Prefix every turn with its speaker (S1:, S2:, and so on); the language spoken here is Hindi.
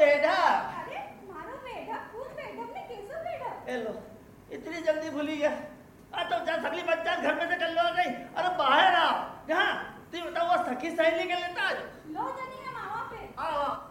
S1: बैठक।
S2: अरे मारो बैठक, कौन बैठक ने कैसे बैठक?
S1: ए लो, इतनी जल्दी भूली गया। तो जा सगली बच्चा घर में से कर लो नहीं। अरे बाहर आओ। जहाँ तू बताओ वो सखी सहेली के लेता है।
S2: लो जनी है मावा पे।
S1: आओ।